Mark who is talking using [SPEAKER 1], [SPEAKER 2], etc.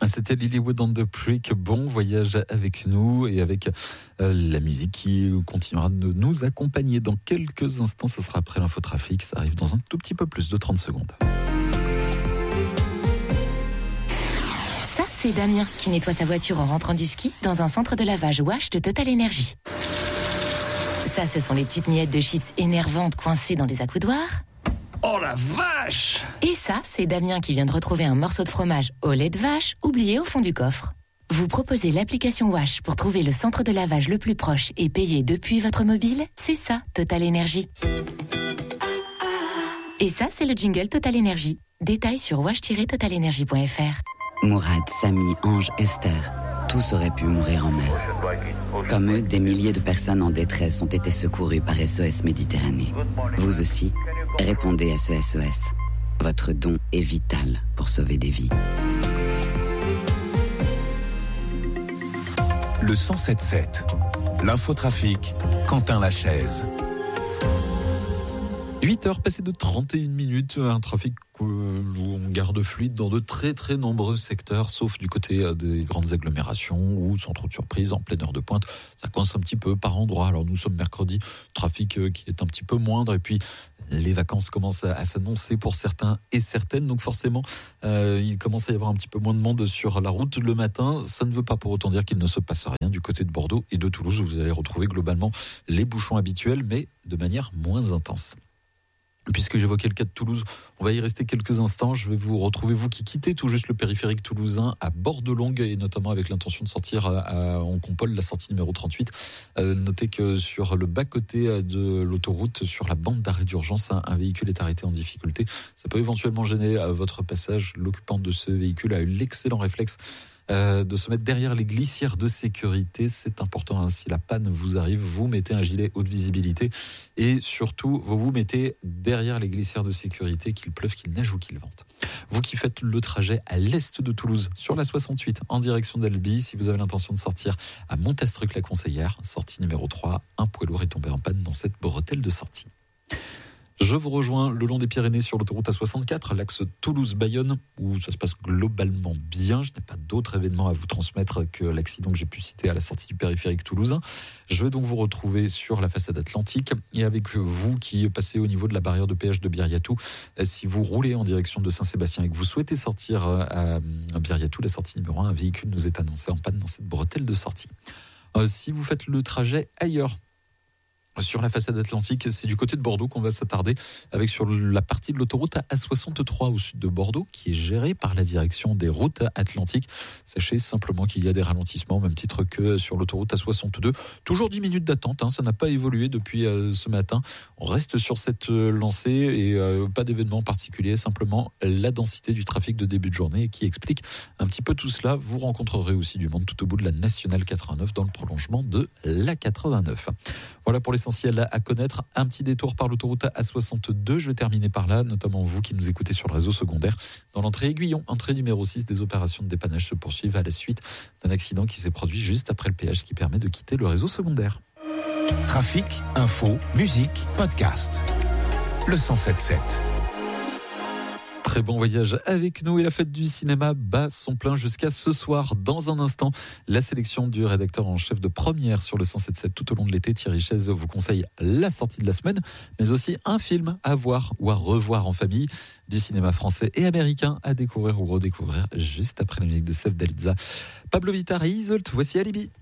[SPEAKER 1] C'était Lilywood and the Prick. Bon voyage avec nous et avec la musique qui continuera de nous accompagner dans quelques instants. Ce sera après l'infotrafic. Ça arrive dans un tout petit peu plus de 30 secondes.
[SPEAKER 2] Ça, c'est Damien qui nettoie sa voiture en rentrant du ski dans un centre de lavage Wash de Total Energy. Ça, ce sont les petites miettes de chips énervantes coincées dans les accoudoirs.
[SPEAKER 3] Oh la vache!
[SPEAKER 2] Et ça, c'est Damien qui vient de retrouver un morceau de fromage au lait de vache oublié au fond du coffre. Vous proposez l'application Wash pour trouver le centre de lavage le plus proche et payer depuis votre mobile? C'est ça, Total Energy. Et ça, c'est le jingle Total Energy. Détails sur wash-totalenergy.fr.
[SPEAKER 4] Mourad, Samy, Ange, Esther, tous auraient pu mourir en mer. Comme eux, des milliers de personnes en détresse ont été secourues par SOS Méditerranée. Vous aussi, répondez à ce SOS. Votre don est vital pour sauver des vies.
[SPEAKER 5] Le 107.7, l'infotrafic, Quentin Lachaise.
[SPEAKER 1] 8h passées de 31 minutes, un trafic où on garde fluide dans de très très nombreux secteurs, sauf du côté des grandes agglomérations ou sans trop de surprise, en pleine heure de pointe, ça coince un petit peu par endroits. Alors nous sommes mercredi, trafic qui est un petit peu moindre et puis les vacances commencent à s'annoncer pour certains et certaines, donc forcément il commence à y avoir un petit peu moins de monde sur la route le matin. Ça ne veut pas pour autant dire qu'il ne se passe rien du côté de Bordeaux et de Toulouse où vous allez retrouver globalement les bouchons habituels mais de manière moins intense. Puisque j'évoquais le cas de Toulouse, on va y rester quelques instants. Je vais vous retrouver, vous qui quittez tout juste le périphérique toulousain à Bordelongue et notamment avec l'intention de sortir en Compole, la sortie numéro 38. Notez que sur le bas-côté de l'autoroute, sur la bande d'arrêt d'urgence, un véhicule est arrêté en difficulté. Ça peut éventuellement gêner votre passage. L'occupant de ce véhicule a eu l'excellent réflexe de se mettre derrière les glissières de sécurité. C'est important, hein. Si la panne vous arrive, vous mettez un gilet haute visibilité et surtout vous vous mettez derrière les glissières de sécurité, qu'il pleuve, qu'il neige ou qu'il vente. Vous qui faites le trajet à l'est de Toulouse sur la 68 en direction d'Albi, si vous avez l'intention de sortir à Montastruc-la-Conseillère, sortie numéro 3, un poids lourd est tombé en panne dans cette bretelle de sortie. Je vous rejoins le long des Pyrénées sur l'autoroute A64, l'axe Toulouse-Bayonne, où ça se passe globalement bien. Je n'ai pas d'autres événements à vous transmettre que l'accident que j'ai pu citer à la sortie du périphérique toulousain. Je vais donc vous retrouver sur la façade atlantique et avec vous qui passez au niveau de la barrière de péage de Biriatou. Si vous roulez en direction de Saint-Sébastien et que vous souhaitez sortir à Biriatou, la sortie numéro 1, un véhicule nous est annoncé en panne dans cette bretelle de sortie. Si vous faites le trajet ailleurs, sur la façade atlantique, c'est du côté de Bordeaux qu'on va s'attarder avec sur la partie de l'autoroute A63 au sud de Bordeaux qui est gérée par la direction des routes atlantiques. Sachez simplement qu'il y a des ralentissements au même titre que sur l'autoroute A62. Toujours 10 minutes d'attente, hein, ça n'a pas évolué depuis ce matin. On reste sur cette lancée et pas d'événement particulier, simplement la densité du trafic de début de journée qui explique un petit peu tout cela. Vous rencontrerez aussi du monde tout au bout de la Nationale 89 dans le prolongement de la 89. Voilà pour l'essentiel à connaître. Un petit détour par l'autoroute A62. Je vais terminer par là, notamment vous qui nous écoutez sur le réseau secondaire. Dans l'entrée Aiguillon, entrée numéro 6, des opérations de dépannage se poursuivent à la suite d'un accident qui s'est produit juste après le péage qui permet de quitter le réseau secondaire.
[SPEAKER 5] Trafic, info, musique, podcast. Le 107.7.
[SPEAKER 1] Très bon voyage avec nous et la fête du cinéma bat son plein jusqu'à ce soir. Dans un instant, la sélection du rédacteur en chef de Première sur le 107.7 tout au long de l'été. Thierry Chaise vous conseille la sortie de la semaine, mais aussi un film à voir ou à revoir en famille, du cinéma français et américain à découvrir ou redécouvrir juste après la musique de Sef Dalitza. Pablo Vittar et Isolt, voici Alibi.